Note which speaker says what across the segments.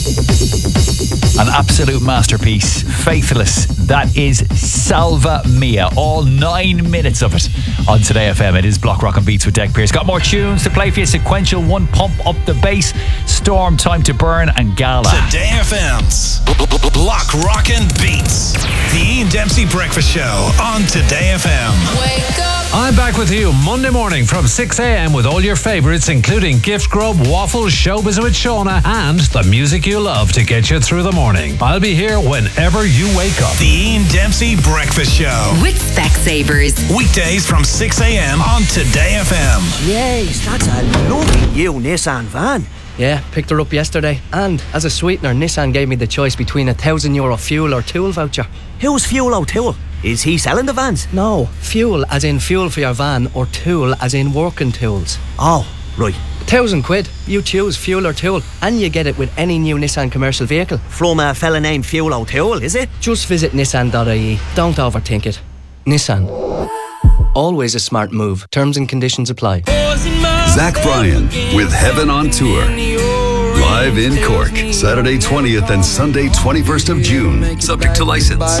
Speaker 1: An absolute masterpiece. Faithless. That is Salva Mia. All 9 minutes of it on Today FM. It is Block Rockin' Beats with Deck Pearce. Got more tunes to play for you. Sequential one, Pump Up the Bass, Storm, Time to Burn, and Gala.
Speaker 2: Today FM's Block Rockin' Beats. The Ian Dempsey Breakfast Show on Today FM.
Speaker 3: Wake up.
Speaker 4: I'm back with you Monday morning from 6 a.m. with all your favourites, including Gift Grub, Waffles, Showbiz with Shona, and the music you love to get you through the morning. I'll be here whenever you wake up.
Speaker 2: The Ian Dempsey Breakfast Show
Speaker 5: with Specsavers.
Speaker 2: Weekdays from 6 a.m. on Today FM.
Speaker 6: Yes, that's a lovely new Nissan van.
Speaker 7: Yeah, picked her up yesterday. And as a sweetener, Nissan gave me the choice between €1,000 fuel or tool voucher.
Speaker 6: Who's Fuel O'Toole? Is he selling the vans?
Speaker 7: No, fuel as in fuel for your van, or tool as in working tools.
Speaker 6: Oh, right.
Speaker 7: £1,000. You choose fuel or tool, and you get it with any new Nissan commercial vehicle.
Speaker 6: From a fella named Fuel O'Toole, is it?
Speaker 7: Just visit nissan.ie. Don't overthink it. Nissan. Always a smart move. Terms and conditions apply.
Speaker 8: Zach Bryan with Heaven on Tour. Live in Cork, Saturday 20th and Sunday 21st of June. Subject to license.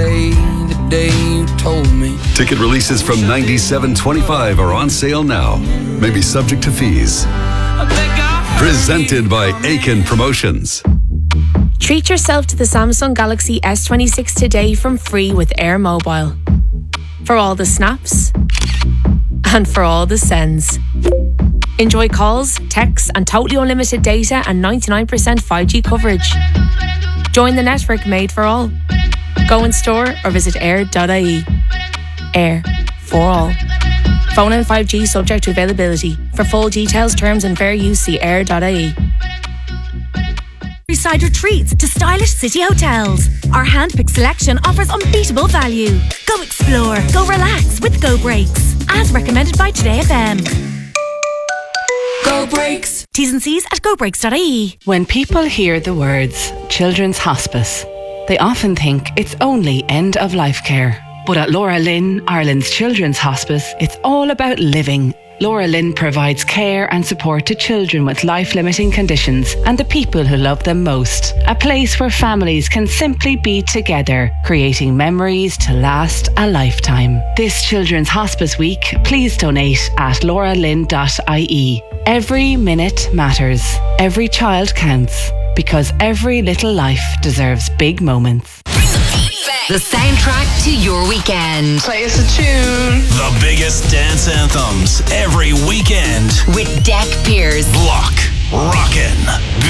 Speaker 8: Ticket releases from $97.25 are on sale now. May be subject to fees. Presented by Aiken Promotions.
Speaker 9: Treat yourself to the Samsung Galaxy S26 today from free with Air Mobile. For all the snaps and for all the sends. Enjoy calls, texts and totally unlimited data and 99% 5G coverage. Join the network made for all. Go in store or visit air.ie. Air for all. Phone and 5G subject to availability. For full details, terms and fair use, see air.ie.
Speaker 10: Side retreats to stylish city hotels. Our handpicked selection offers unbeatable value. Go explore, go relax with Go Breaks. As recommended by Today FM. Go Breaks. T's and C's at gobreaks.ie.
Speaker 5: When people hear the words Children's Hospice, they often think it's only end-of-life care. But at Laura Lynn, Ireland's Children's Hospice, it's all about living. Laura Lynn provides care and support to children with life-limiting conditions and the people who love them most. A place where families can simply be together, creating memories to last a lifetime. This Children's Hospice Week, please donate at lauralynn.ie. Every minute matters. Every child counts. Because every little life deserves big moments.
Speaker 11: The soundtrack to your weekend.
Speaker 12: Play us a tune.
Speaker 2: The biggest dance anthems every weekend.
Speaker 11: With Deck Pearce.
Speaker 2: Block Rockin'.